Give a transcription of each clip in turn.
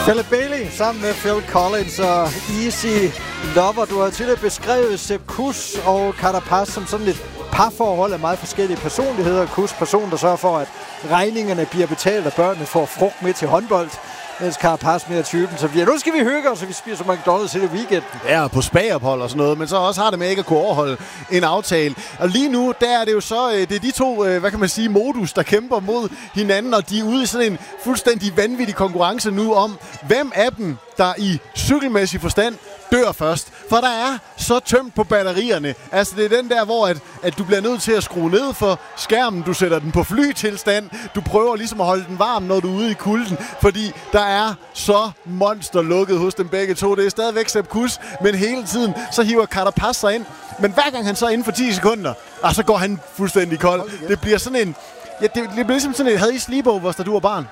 Philip Bailey sammen med Phil Collins og Easy Lover. Du har tidligere beskrevet Sepp Kuss og Carapaz som sådan et parforhold af meget forskellige personligheder. Kuss, person, der sørger for, at regningerne bliver betalt, og børnene får frugt med til håndbold. Mens Carapaz mere typen, så nu skal vi hygge os, så vi spiser McDonald's hele weekenden. Ja, på spagophold og sådan noget, men så også har det med ikke at kunne overholde en aftale. Og lige nu, der er det jo så, det er de to, hvad kan man sige, modus, der kæmper mod hinanden, og de er ude i sådan en fuldstændig vanvittig konkurrence nu om, hvem af dem, der i cykelmæssig forstand dør først. For der er så tømt på batterierne. Altså det er den der, hvor at du bliver nødt til at skrue ned for skærmen. Du sætter den på flytilstand. Du prøver ligesom at holde den varm, når du er ude i kulden. Fordi der er så monsterlukket hos dem begge to. Det er stadigvæk Sepp Kuss, men hele tiden så hiver Carapaz sig ind. Men hver gang han så er inden for 10 sekunder, så går han fuldstændig kold. Det bliver sådan en... Ja, det bliver ligesom sådan et... Havde I sleepovers, da du var barn?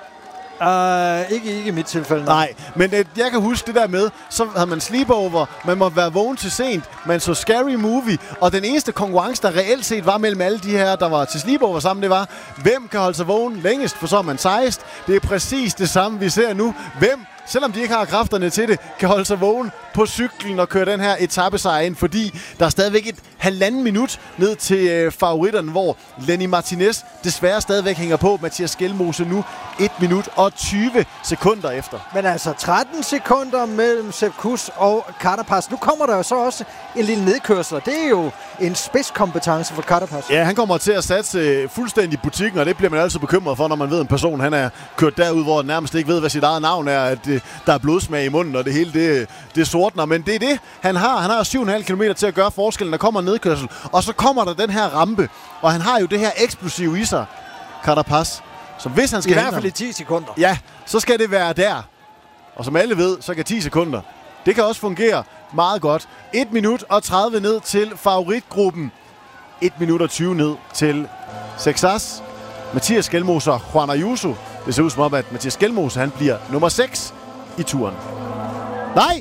Ikke i mit tilfælde. Nej, men jeg kan huske det der med, så havde man sleepover, man måtte være vågen til sent, man så Scary Movie, og den eneste konkurrence, der reelt set var mellem alle de her, der var til sleepover sammen, det var, hvem kan holde sig vågen længest, for så er man sejst. Det er præcis det samme, vi ser nu. Hvem, selvom de ikke har kræfterne til det, kan holde sig vågen på cyklen og køre den her etapesejr ind, fordi der er stadigvæk et 1,5 minut ned til favoritterne, hvor Lenny Martinez desværre stadigvæk hænger på. Mathias Skelmose nu 1 minut og 20 sekunder efter. Men altså 13 sekunder mellem Sepp Kuss og Carapaz. Nu kommer der jo så også en lille nedkørsel. Det er jo en spidskompetence for Carapaz. Ja, han kommer til at satse fuldstændig butikken, og det bliver man altid bekymret for, når man ved en person, han er kørt derud, hvor han nærmest ikke ved, hvad sit eget navn er, at der er blodsmag i munden, og det hele det sortner. Men det er det, han har. Han har 7,5 km til at gøre forskellen. Der kommer en nedkørsel, og så kommer der den her rampe, og han har jo det her eksplosive i sig, Carapaz. Så hvis han skal i hvert fald i 10 sekunder. Ja, så skal det være der. Og som alle ved, så kan 10 sekunder. Det kan også fungere meget godt. 1 minut og 30 ned til favoritgruppen. 1 minut og 20 ned til Sexas, Mathias Skelmose og Juan Ayuso. Det ser ud som om, at Mathias Skelmose, han bliver nummer 6 i turen. Nej!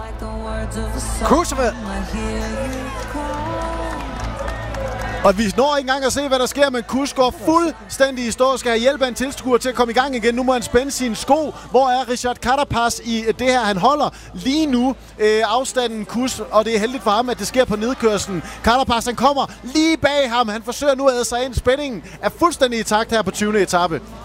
Kuss. Og vi når ikke engang at se, hvad der sker, men Kuss går fuldstændig i stå. Skal have hjælp af en tilskuer til at komme i gang igen. Nu må han spænde sine sko. Hvor er Richard Carapaz i det her? Han holder lige nu afstanden Kuss, og det er heldigt for ham, at det sker på nedkørslen. Carapaz, han kommer lige bag ham. Han forsøger nu at æde sig ind. Spændingen er fuldstændig i takt her på 20. etape.